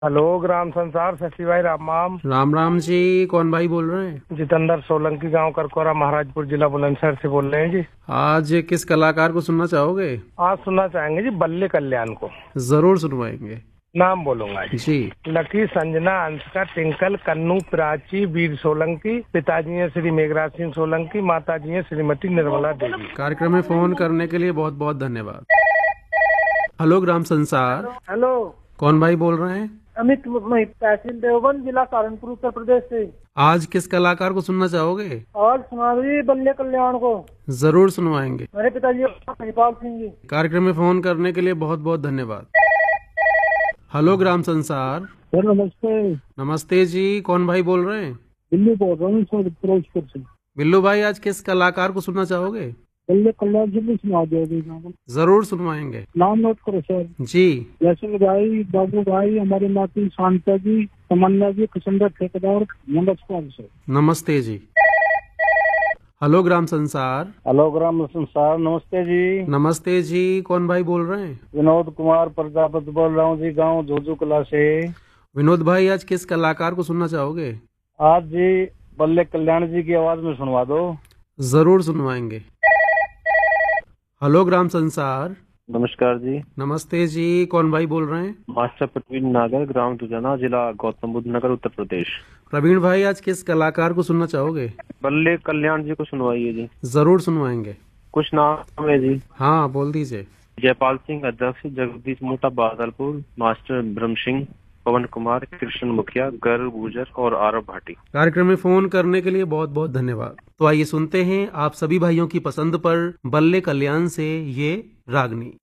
Hello ग्राम संसार शशि भाई राम। राम राम जी। कौन भाई बोल रहे हैं? जितेंद्र सोलंकी, गांव करकोरा, महाराजपुर जिला बुलंदशहर से बोल रहे हैं जी। आज किस कलाकार को सुनना चाहोगे? आज सुनना चाहेंगे जी बल्ले कल्याण को। जरूर सुनवाएंगे नाम बोलूंगा जी। जी। लकी, संजना, अंशिका, टिंकल, कन्नू, प्राची, वीर सोलंकी। पिताजी हैं श्री मेघराज सिंह सोलंकी, माताजी हैं श्रीमती निर्मला देवी। कार्यक्रम में फोन करने के लिए बहुत बहुत धन्यवाद। हेलो ग्राम संसार। हेलो। कौन भाई बोल रहे हैं? अमित तहसील देवबंद, जिला सहारनपुर, उत्तर प्रदेश से। आज किस कलाकार को सुनना चाहोगे? और सुना दीजिए बल्ले कल्याण को। जरूर सुनवाएंगे। मेरे पिताजी महिपाल सिंह जी। कार्यक्रम में फोन करने के लिए बहुत बहुत धन्यवाद। हेलो ग्राम संसार। नमस्ते। नमस्ते जी। कौन भाई बोल रहे हैं? दिल्ली बोल रहा हूँ सर, फिरोजपुर से। बिल्लू भाई, आज किस कलाकार को सुनना चाहोगे? बल्ले कल्याण से भी सुना दोगे? जरूर सुनवाएंगे। नाम नोट करो सर। जी। जैसे भाई, बाबू भाई, हमारे नाती शांता जी, तमन्ना जी, किशनदर ठेकेदार, नमस्कार सर। नमस्ते जी। हेलो ग्राम संसार। हेलो ग्राम संसार, नमस्ते जी। नमस्ते जी। कौन भाई बोल रहे हैं? विनोद कुमार प्रजापति बोल रहा हूँ जी, गांव झोझू कला से। विनोद भाई, आज किस कलाकार को सुनना चाहोगे? आज जी बल्ले कल्याण जी की आवाज में सुनवा दो। जरूर सुनवाएंगे। हेलो ग्राम संसार। नमस्कार जी। नमस्ते जी। कौन भाई बोल रहे हैं? मास्टर प्रवीण नागर, ग्राम तुजाना, जिला गौतम बुद्ध नगर, उत्तर प्रदेश। प्रवीण भाई, आज किस कलाकार को सुनना चाहोगे? बल्ले कल्याण जी को सुनवाइए जी। जरूर सुनवाएंगे। कुछ नाम है जी। हाँ, बोल दीजिए। जयपाल सिंह अध्यक्ष, जगदीश मोटा, बादलपुर। मास्टर ब्रह्म सिंह, पवन कुमार, कृष्ण मुखिया, गर्व गुजर और आरव भाटी। कार्यक्रम में फोन करने के लिए बहुत बहुत धन्यवाद। तो आइए सुनते हैं आप सभी भाइयों की पसंद पर बल्ले कल्याण से ये रागनी।